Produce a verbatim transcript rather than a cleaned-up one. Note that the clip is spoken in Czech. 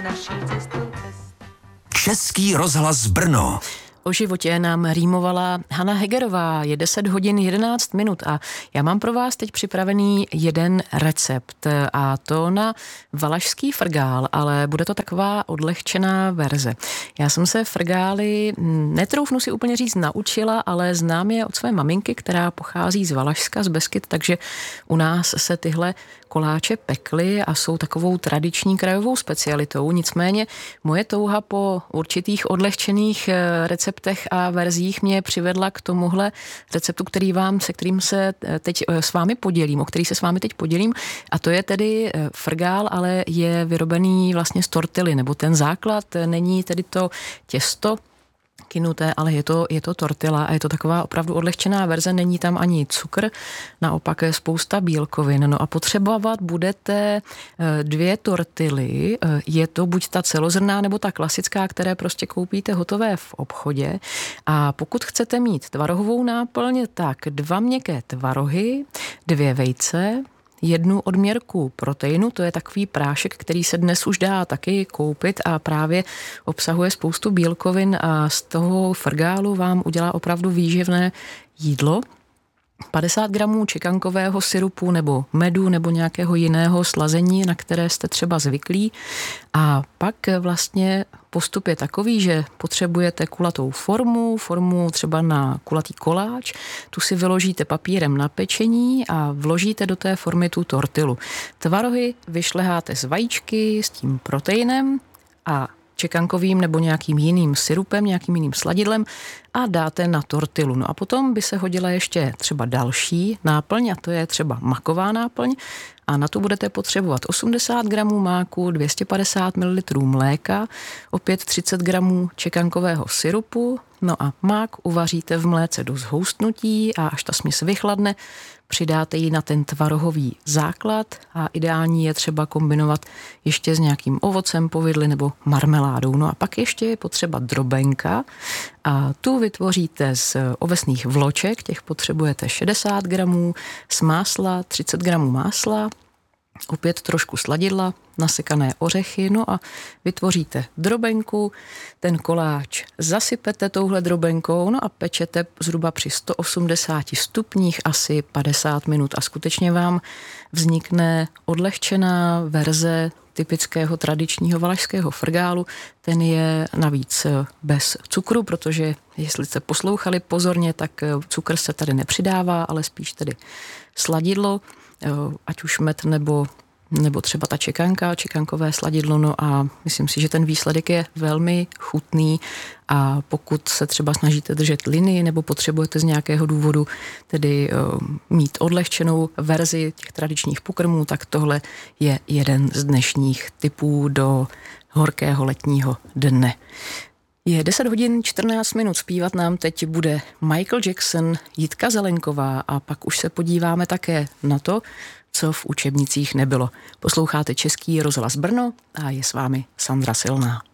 Český rozhlas Brno. O životě nám rýmovala Hana Hegerová, je deset hodin jedenáct minut a já mám pro vás teď připravený jeden recept a to na valašský frgál, ale bude to taková odlehčená verze. Já jsem se frgály, netroufnu si úplně říct, naučila, ale znám je od své maminky, která pochází z Valašska, z Beskyd, takže u nás se tyhle koláče pekly a jsou takovou tradiční krajovou specialitou. Nicméně moje touha po určitých odlehčených receptech a verzích mě přivedla k tomuhle receptu, který vám, se kterým se teď s vámi podělím, o který se s vámi teď podělím. A to je tedy frgál, ale je vyrobený vlastně z tortily, nebo ten základ není tedy to těsto kynuté, ale je to, je to tortila a je to taková opravdu odlehčená verze, není tam ani cukr, naopak je spousta bílkovin. No a potřebovat budete dvě tortily, je to buď ta celozrnná nebo ta klasická, které prostě koupíte hotové v obchodě. A pokud chcete mít tvarohovou náplň, tak dva měkké tvarohy, dvě vejce, jednu odměrku proteinu, to je takový prášek, který se dnes už dá taky koupit a právě obsahuje spoustu bílkovin a z toho frgálu vám udělá opravdu výživné jídlo. padesát gramů čekankového syrupu nebo medu nebo nějakého jiného slazení, na které jste třeba zvyklí. A pak vlastně postup je takový, že potřebujete kulatou formu, formu třeba na kulatý koláč, tu si vyložíte papírem na pečení a vložíte do té formy tu tortilu. Tvarohy vyšleháte z vajíčky s tím proteinem a čekankovým nebo nějakým jiným syrupem, nějakým jiným sladidlem a dáte na tortilu. No a potom by se hodila ještě třeba další náplň a to je třeba maková náplň a na to budete potřebovat osmdesát gramů máku, dvě stě padesát mililitrů mléka, opět třicet gramů čekankového syrupu, no a mák uvaříte v mléce do zhoustnutí a až ta směs vychladne, přidáte ji na ten tvarohový základ a ideální je třeba kombinovat ještě s nějakým ovocem, povidly nebo marmeládou. No a pak ještě je potřeba drobenka a tu vytvoříte z ovesných vloček, těch potřebujete šedesát gramů, z másla třicet gramů másla, opět trošku sladidla, nasekané ořechy, no a vytvoříte drobenku, ten koláč zasypete touhle drobenkou, no a pečete zhruba při sto osmdesáti stupních asi padesát minut a skutečně vám vznikne odlehčená verze typického tradičního valašského frgálu. Ten je navíc bez cukru, protože jestli jste poslouchali pozorně, tak cukr se tady nepřidává, ale spíš tedy sladidlo, ať už med nebo nebo třeba ta čekanka, čekankové sladidlo, no a myslím si, že ten výsledek je velmi chutný a pokud se třeba snažíte držet linii nebo potřebujete z nějakého důvodu tedy uh, mít odlehčenou verzi těch tradičních pokrmů, tak tohle je jeden z dnešních typů do horkého letního dne. Je deset hodin čtrnáct minut, zpívat nám teď bude Michael Jackson, Jitka Zelenková a pak už se podíváme také na to, co v učebnicích nebylo. Posloucháte Český rozhlas Brno a je s vámi Sandra Silná.